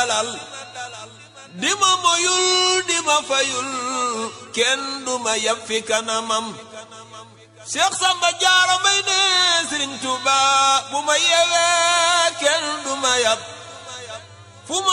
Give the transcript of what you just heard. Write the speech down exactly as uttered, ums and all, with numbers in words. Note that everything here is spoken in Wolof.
dalal di ma moyul di ma fayul kenn du ma yab fi kanamam Cheikh Samba Diarra Mbaye ne Serigne Touba bu ma yeewee kenn du ma yab fu ma